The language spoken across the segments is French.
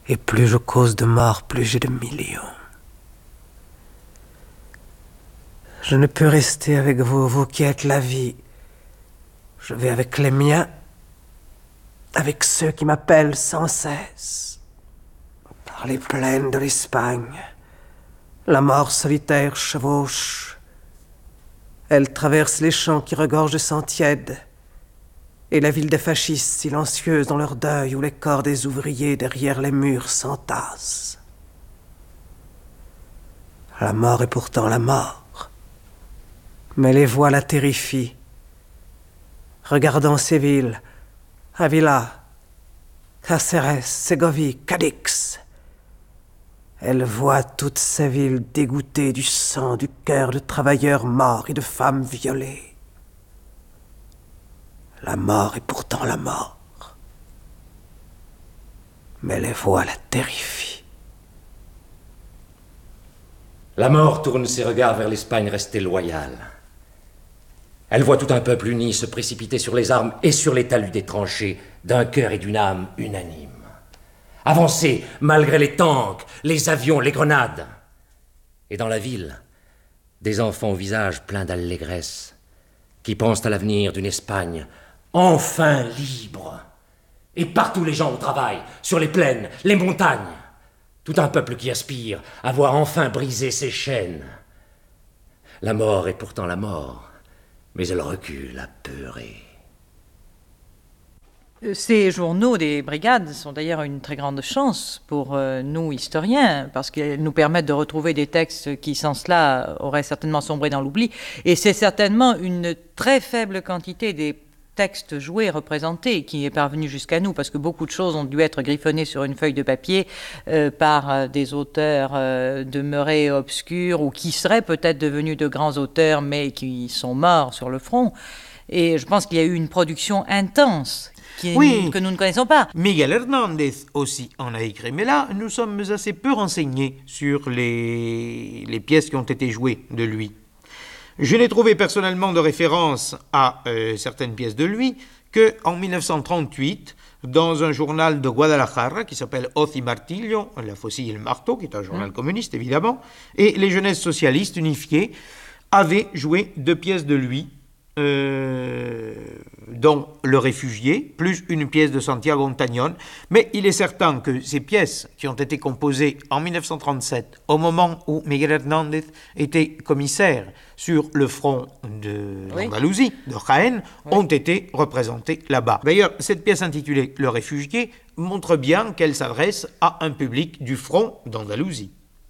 Et plus je cause de mort, plus j'ai de millions. Je ne peux rester avec vous, vous qui êtes la vie. Je vais avec les miens, avec ceux qui m'appellent sans cesse. Par les plaines de l'Espagne, la mort solitaire chevauche. Elle traverse les champs qui regorgent de sang tiède, et la ville des fascistes silencieuse dans leur deuil où les corps des ouvriers derrière les murs s'entassent. La mort est pourtant la mort, mais les voix la terrifient. Regardons ces villes, Avila, Cáceres, Ségovie, Cadix. Elle voit toutes ces villes dégoûtées du sang, du cœur de travailleurs morts et de femmes violées. La mort est pourtant la mort, mais les voix la terrifient. La mort tourne ses regards vers l'Espagne restée loyale. Elle voit tout un peuple uni se précipiter sur les armes et sur les talus des tranchées d'un cœur et d'une âme unanimes. Avancer malgré les tanks, les avions, les grenades. Et dans la ville, des enfants au visage plein d'allégresse qui pensent à l'avenir d'une Espagne enfin libre. Et partout les gens au travail, sur les plaines, les montagnes. Tout un peuple qui aspire à voir enfin briser ses chaînes. La mort est pourtant la mort, mais elle recule apeurée. Ces journaux des brigades sont d'ailleurs une très grande chance pour nous, historiens, parce qu'ils nous permettent de retrouver des textes qui, sans cela, auraient certainement sombré dans l'oubli. Et c'est certainement une très faible quantité des textes joués, représentés, qui est parvenu jusqu'à nous, parce que beaucoup de choses ont dû être griffonnées sur une feuille de papier par des auteurs demeurés obscurs, ou qui seraient peut-être devenus de grands auteurs, mais qui sont morts sur le front. Et je pense qu'il y a eu une production intense que nous ne connaissons pas. Miguel Hernández aussi en a écrit, mais là, nous sommes assez peu renseignés sur les pièces qui ont été jouées de lui. Je n'ai trouvé personnellement de référence à certaines pièces de lui qu'en 1938, dans un journal de Guadalajara qui s'appelle Hoz y Martillo, La Faucille et le Marteau, qui est un journal communiste évidemment, et les jeunesses socialistes unifiées avaient joué 2 pièces de lui, dont Le Réfugié, plus une pièce de Santiago Ontañón. Mais il est certain que ces pièces qui ont été composées en 1937, au moment où Miguel Hernández était commissaire sur le front d'Andalousie, de Jaén, ont été représentées là-bas. D'ailleurs, cette pièce intitulée Le Réfugié montre bien qu'elle s'adresse à un public du front d'Andalousie.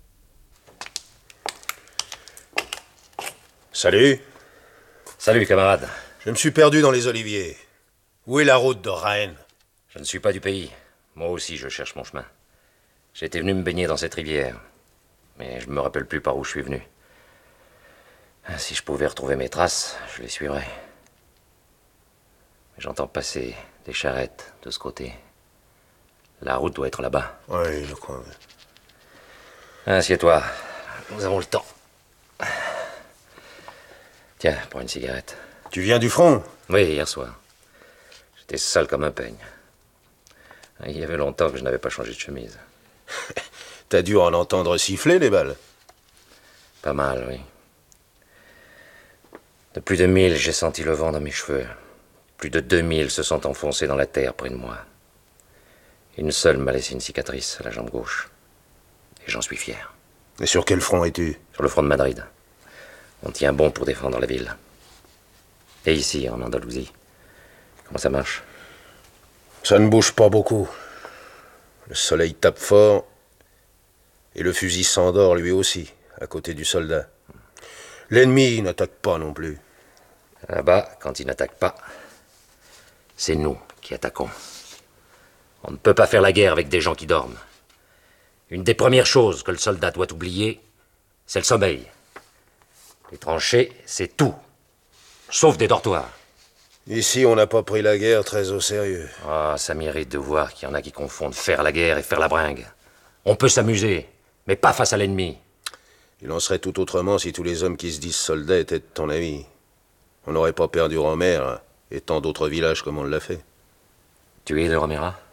Salut. Salut, camarade. Je me suis perdu dans les oliviers. Où est la route de Jaén? Je ne suis pas du pays. Moi aussi, je cherche mon chemin. J'étais venu me baigner dans cette rivière, mais je ne me rappelle plus par où je suis venu. Si je pouvais retrouver mes traces, je les suivrais. J'entends passer des charrettes de ce côté. La route doit être là-bas. Oui, je crois. Assieds-toi, nous avons le temps. Tiens, prends une cigarette. Tu viens du front? Oui, hier soir. J'étais sale comme un peigne. Il y avait longtemps que je n'avais pas changé de chemise. T'as dû en entendre siffler, les balles? Pas mal, oui. De plus de 1000, j'ai senti le vent dans mes cheveux. Plus de 2000 se sont enfoncés dans la terre près de moi. Une seule m'a laissé une cicatrice à la jambe gauche. Et j'en suis fier. Et sur quel front es-tu? Sur le front de Madrid. On tient bon pour défendre la ville. Et ici, en Andalousie, comment ça marche? Ça ne bouge pas beaucoup. Le soleil tape fort, et le fusil s'endort lui aussi, à côté du soldat. L'ennemi n'attaque pas non plus. Là-bas, quand il n'attaque pas, c'est nous qui attaquons. On ne peut pas faire la guerre avec des gens qui dorment. Une des premières choses que le soldat doit oublier, c'est le sommeil. Les tranchées, c'est tout. Sauf des dortoirs. Ici, on n'a pas pris la guerre très au sérieux. Ah, ça mérite de voir qu'il y en a qui confondent faire la guerre et faire la bringue. On peut s'amuser, mais pas face à l'ennemi. Il en serait tout autrement si tous les hommes qui se disent soldats étaient de ton avis. On n'aurait pas perdu Romer et tant d'autres villages comme on l'a fait. Tu es de Romera?